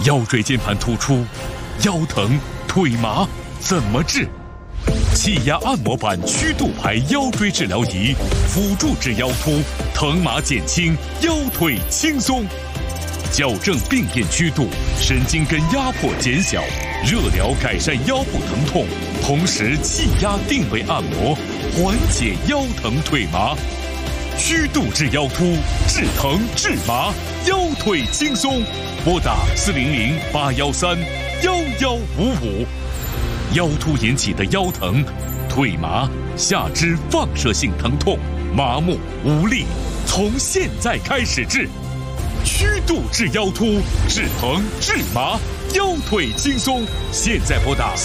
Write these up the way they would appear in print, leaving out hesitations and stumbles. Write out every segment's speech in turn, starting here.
腰椎间盘突出、腰疼、腿麻怎么治？气压按摩板曲度牌腰椎治疗仪，辅助治腰突，疼麻减轻，腰腿轻松。矫正病变曲度，神经根压迫减小，热疗改善腰部疼痛，同时气压定位按摩，缓解腰疼腿麻。曲度治腰突，治疼治麻，腰腿轻松。拨打400-813-1155。腰突引起的腰疼、腿麻、下肢放射性疼痛、麻木无力，从现在开始治。曲度治腰突，治疼治麻，腰腿轻松。现在拨打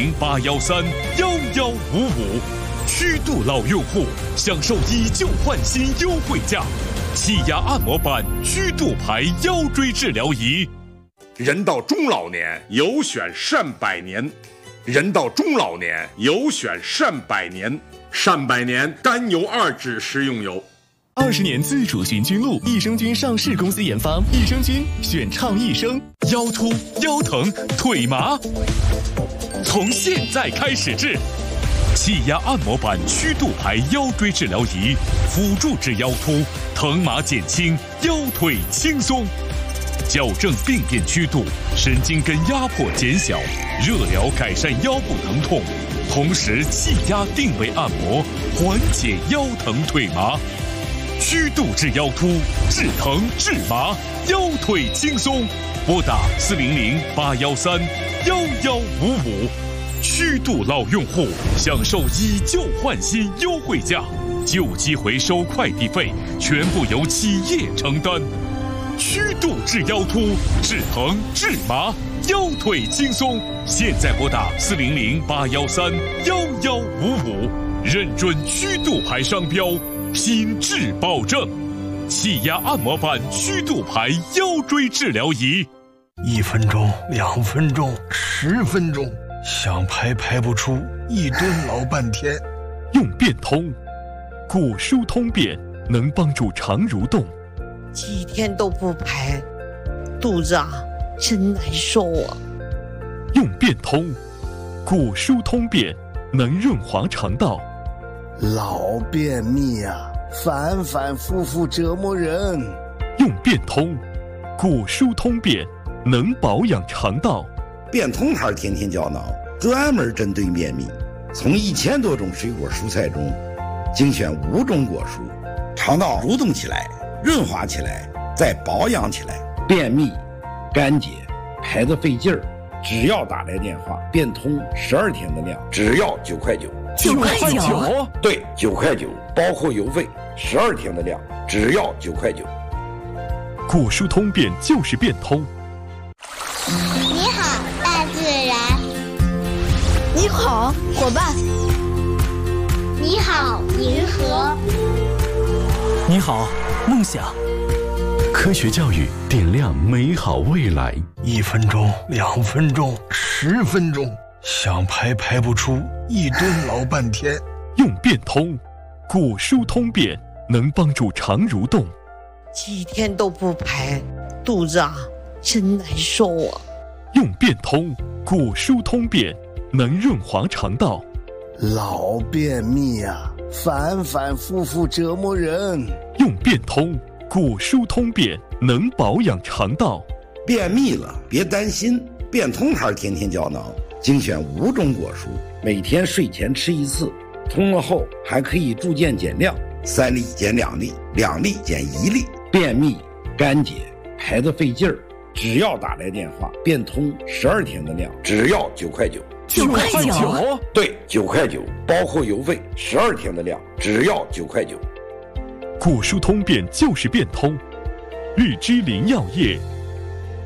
400-813-1155。曲度老用户享受以旧换新优惠价，气压按摩板曲度牌腰椎治疗仪。 人到中老年，有选善百年。人到中老年，有选善百年。善百年甘油2酯食用油。 20年自主循菌露，益生菌上市公司研发，益生菌选畅益生。 腰突、腰疼、腿麻，从现在开始治。气压按摩板曲度牌腰椎治疗仪，辅助治腰突，疼麻减轻，腰腿轻松。矫正病变曲度，神经根压迫减小，热疗改善腰部疼痛，同时气压定位按摩，缓解腰疼腿麻。曲度治腰突，治疼治麻，腰腿轻松。拨打400-813-1155。曲度老用户享受以旧换新优惠价，旧机回收快递费全部由企业承担。曲度治腰突，治疼治麻，腰腿轻松。现在拨打400-813-1155，认准曲度牌商标，品质保证。气压按摩板曲度牌腰椎治疗仪 ，1分钟、2分钟、10分钟，想排不出，一蹲老半天。 用变通，骨疏通便能帮助肠蠕动。 几天都不排，肚子真难受啊。 用变通，骨疏通便能润滑肠道。 老便秘反复复折磨人。 用变通，骨疏通便能保养肠道。 变通牌天天胶囊专门针对便秘，从1000多种水果蔬菜中精选5种果蔬，肠道蠕动起来，润滑起来，再保养起来。便秘、干结、排得费劲儿，只要打来电话，变通12天的量，只要9块9。 9块9？ 对，9块9，包括邮费，12天的量，只要9块9。 骨疏通便就是变通。 你好，大自然。 你好，伙伴。 你好，银河。 你好，梦想。 科学教育点亮美好未来。 1分钟、2分钟、10分钟，想排不出，一蹲老半天。 用变通，骨疏通便能帮助肠蠕动。 几天都不排，肚子真难受啊。 用变通，骨疏通便能润滑肠道。 老便秘反复复折磨人。 用变通，骨疏通便能保养肠道。 便秘了别担心，变通牌天天胶囊精选5种果蔬，每天睡前吃1次，通了后还可以逐渐减量，3粒减2粒，2粒减1粒。便秘、干结、排得费劲儿，只要打来电话，变通12天的量，只要9块9。 9块9？ 对，9块9，包括邮费，12天的量，只要9块9。 骨疏通便就是变通。日之林药业